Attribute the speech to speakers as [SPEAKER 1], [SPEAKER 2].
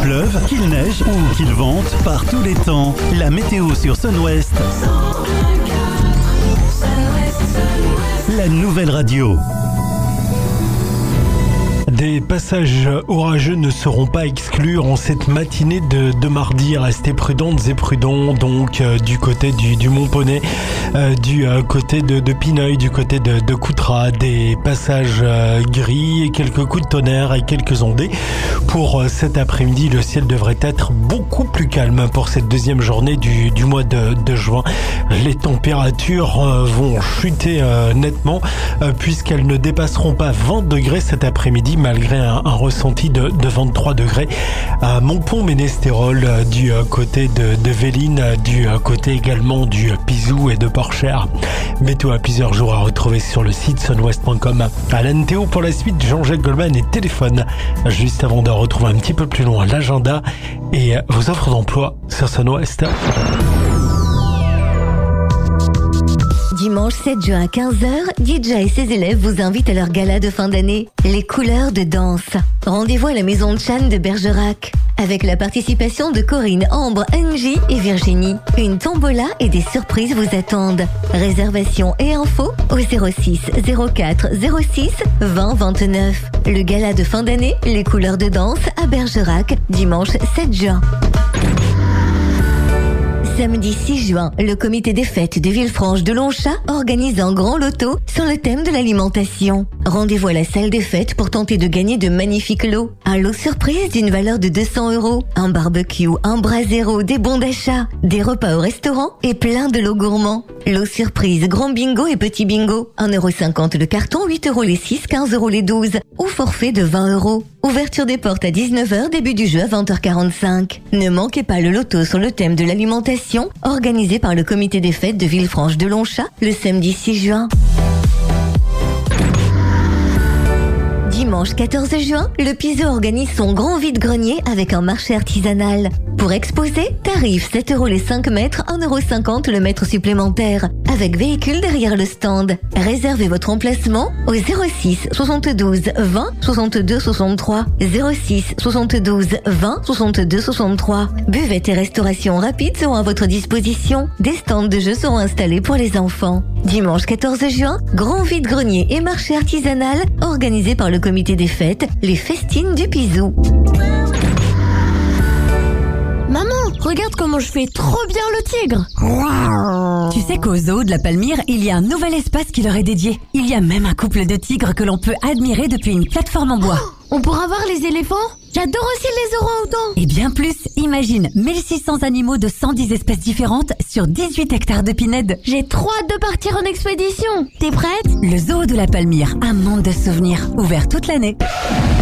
[SPEAKER 1] pleuve, qu'il neige ou qu'il vente, par tous les temps, la météo sur Sun West. La nouvelle radio.
[SPEAKER 2] Des passages orageux ne seront pas exclus en cette matinée de mardi. Restez prudentes et prudents donc du côté du Mont-Poney, du côté de Pineuil, du côté de Coutras. Des passages gris et quelques coups de tonnerre et quelques ondées. Pour cet après-midi, le ciel devrait être beaucoup plus calme pour cette deuxième journée du mois de juin. Les températures vont chuter nettement puisqu'elles ne dépasseront pas 20 degrés cet après-midi, malgré un ressenti de 23 degrés à Montpont-Ménestérol, du côté de Véline, du côté également du Pizou et de Porchère. Météo à plusieurs jours à retrouver sur le site sunwest.com. À la NTO pour la suite, Jean-Jacques Goldman et téléphone. Juste avant de retrouver un petit peu plus loin l'agenda et vos offres d'emploi sur Sun West.
[SPEAKER 3] Dimanche 7 juin à 15h, DJ et ses élèves vous invitent à leur gala de fin d'année, Les couleurs de danse. Rendez-vous à la maison de Chan de Bergerac, avec la participation de Corinne, Ambre, Angie et Virginie. Une tombola et des surprises vous attendent. Réservation et infos au 06 04 06 20 29. Le gala de fin d'année, Les couleurs de danse à Bergerac, dimanche 7 juin. Samedi 6 juin, le comité des fêtes de Villefranche de Lonchat organise un grand loto sur le thème de l'alimentation. Rendez-vous à la salle des fêtes pour tenter de gagner de magnifiques lots. Un lot surprise d'une valeur de 200 €, un barbecue, un brasero, des bons d'achat, des repas au restaurant et plein de lots gourmands. Lot surprise, grand bingo et petit bingo. 1,50 € le carton, 8 € les 6, 15 € les 12. Ou forfait de 20 €. Ouverture des portes à 19h, début du jeu à 20h45. Ne manquez pas le loto sur le thème de l'alimentation, organisé par le comité des fêtes de Villefranche de Lonchat, le samedi 6 juin. Dimanche 14 juin, le Pizou organise son grand vide-grenier avec un marché artisanal. Pour exposer, tarif 7 € les 5 mètres, 1,50 € le mètre supplémentaire, avec véhicule derrière le stand. Réservez votre emplacement au 06 72 20 62 63. 06 72 20 62 63. Buvettes et restauration rapide seront à votre disposition. Des stands de jeux seront installés pour les enfants. Dimanche 14 juin, grand vide-grenier et marché artisanal organisé par le comité des fêtes, les festines du Pizou.
[SPEAKER 4] Maman, regarde comment je fais trop bien le tigre.
[SPEAKER 5] Tu sais qu'au zoo de la Palmyre, il y a un nouvel espace qui leur est dédié. Il y a même un couple de tigres que l'on peut admirer depuis une plateforme en bois.
[SPEAKER 4] On pourra voir les éléphants? J'adore aussi les orang-outans.
[SPEAKER 5] Et bien plus, imagine 1600 animaux de 110 espèces différentes sur 18 hectares de pinèdes.
[SPEAKER 4] J'ai trop hâte de partir en expédition. T'es prête?
[SPEAKER 5] Le zoo de la Palmyre, un monde de souvenirs, ouvert toute l'année.